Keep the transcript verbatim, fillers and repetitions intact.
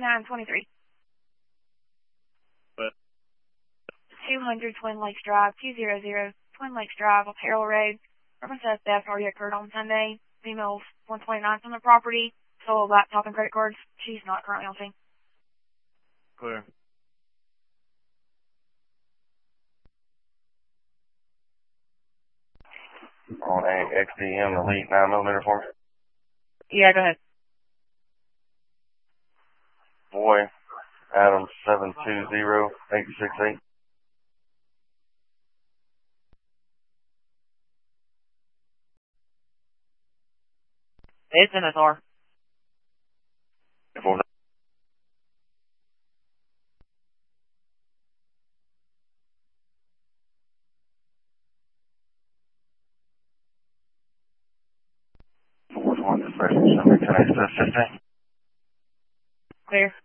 nine twenty-three. What? two hundred Twin Lakes Drive, two hundred Twin Lakes Drive, Apparel Road. Reference says theft already occurred on Sunday. Females one twenty-nine from the property. Stole a laptop and credit cards. She's not currently on scene. Clear. On a X D M Elite nine millimeter for me. Yeah, go ahead. Boy, Adam seven two zero eight six eight. It's in S R. Four. Four one, dispatch, ten eight fifteen. Clear.